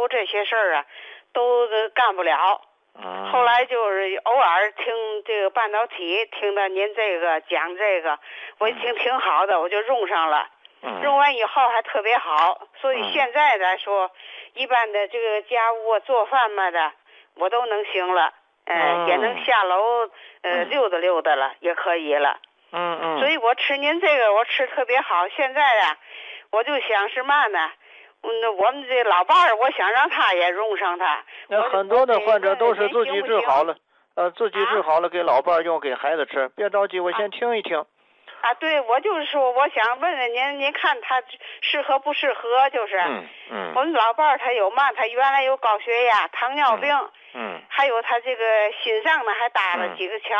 楼这些事儿啊，都干不了。后来就是偶尔听这个半导体，听到您这个讲这个，我一听挺好的，我就用上了。用完以后还特别好，所以现在来说，一般的这个家务做饭嘛的，我都能行了。也能下楼溜达溜达了，也可以了。所以我吃您这个，我吃特别好。现在呀，我就想是嘛呢？我们这老伴儿，我想让他也用上它。 那很多的患者都是自己治好了，自己治好了给老伴儿用，给孩子吃。别着急，我先听一听。 对，我就是说，我想问问您，您看他适合不适合？就是，我们老伴儿他有嘛？他原来有高血压、糖尿病，还有他这个心上呢还搭了几个桥，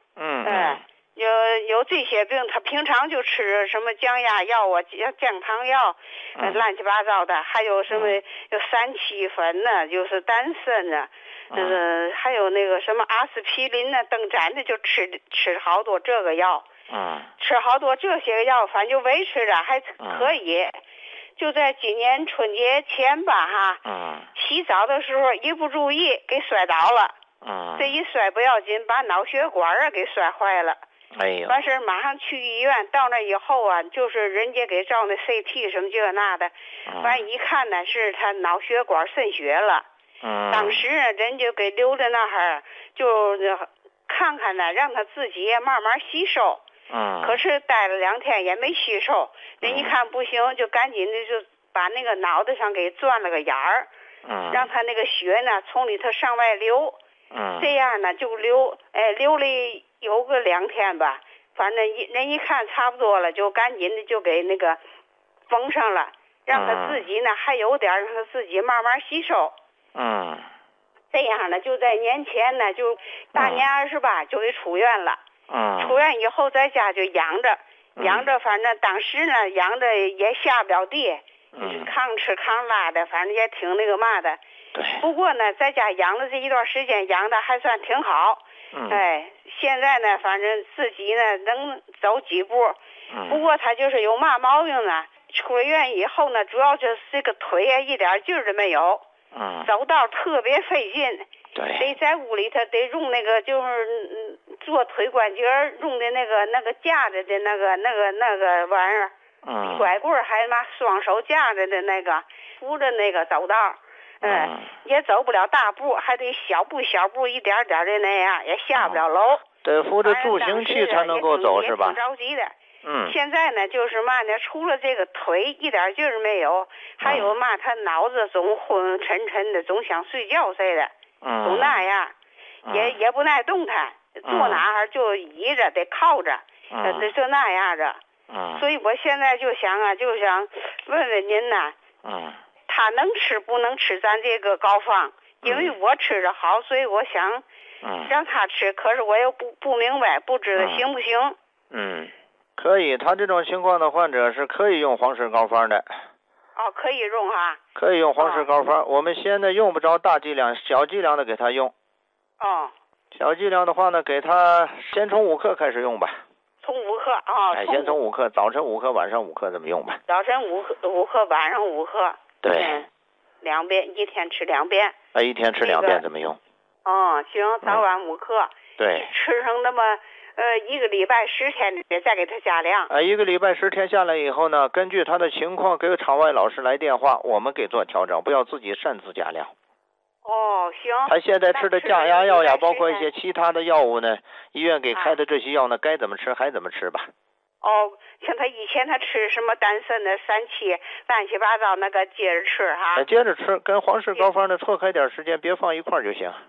有这些病，他平常就吃什么降压药啊、降糖药，乱七八糟的，还有什么有三七粉呢，就是丹参呢，还有那个什么阿司匹林呢，登展的就吃好多这个药，吃好多这些药，反正就维持着还可以。就在今年春节前吧，洗澡的时候一不注意给摔倒了，这一摔不要紧，把脑血管给摔坏了。完事马上去医院，到那以后啊，就是人家给照那 CT 什么这那的，完一看呢是他脑血管渗血了。当时人就给留在那儿，就看看呢，让他自己慢慢吸收。可是待了2天也没吸收，人一看不行，就赶紧的就把那个脑袋上给钻了个眼儿，让他那个血呢从里头上外流。这样呢就流了有个2天吧，反正人一看差不多了，就赶紧的就给那个封上了，让他自己呢还有点，让他自己慢慢吸收。这样呢就在年前呢就大年28就给出院了。出院以后在家就养着，反正当时呢养着也下不了地，抗吃抗拉的，反正也挺那个嘛的。不过呢在家养了这一段时间，养的还算挺好。现在呢反正自己呢能走几步。不过他就是有嘛毛病呢，出了院以后呢，主要就是这个腿啊一点劲儿都没有，走道特别费劲。得在屋里头得用那个就是做腿关节用的那个架着的那个玩意儿，比拐棍还嘛双手架着的那个扶着那个走道，也走不了大步，还得小步一点点的那样，也下不了楼。 得扶着助行器才能够走是吧？ 挺着急的。现在呢就是嘛呢，除了这个腿一点劲儿没有，还有嘛他脑子总昏沉沉的，总想睡觉似的。总那样，也不耐动弹，坐哪儿就倚着，得靠着，就那样的。所以我现在就想问问您呐，他能吃不能吃咱这个膏方？因为我吃着好，所以我想让他吃，可是我又不明白，不知道行不行。 可以，他这种情况的患者是可以用黄氏膏方的。 可以用哈。 可以用黄氏膏方，我们现在用不着大剂量，小剂量的给他用。小剂量的话呢，给他先从5克开始用吧。 从5克先从5克，早晨5克，晚上5克，这么用吧。 早晨5克，晚上5克。 对。 2遍，一天吃2遍。 一天吃2遍，这么用。 行，早晚5克。 对。 吃上那么1个礼拜10天得再给他加量。 1个礼拜10天下来以后呢，根据他的情况给场外老师来电话，我们给做调整，不要自己擅自加量。 行。 他现在吃的降压药呀，包括一些其他的药物呢，医院给开的这些药呢，该怎么吃还怎么吃吧。 像他以前他吃什么丹参的三七乱七八糟那个接着吃哈。 接着吃，跟黄氏膏方的错开点时间，别放一块儿就行。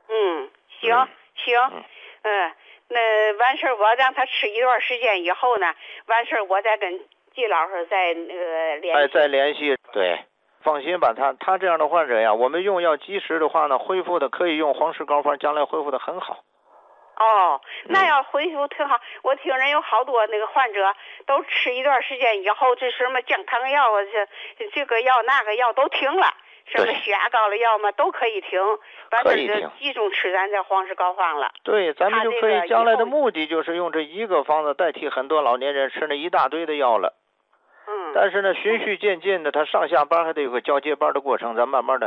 行。那完事儿我让他吃一段时间以后呢，完事儿我再跟季老师再联系。 再联系。对，放心吧，他这样的患者呀，我们用药及时的话呢，恢复的可以用黄氏膏方，将来恢复的很好。 那要恢复挺好。我听人有好多那个患者都吃一段时间以后，这什么降糖药啊，这个药那个药都停了，什么血压高的药嘛都可以停，完了就集中吃咱这黄氏膏方了。 对，咱们就可以将来的目的就是用这一个方子代替很多老年人吃那一大堆的药了。但是呢，循序渐进的，他上下班还得有个交接班的过程，咱慢慢的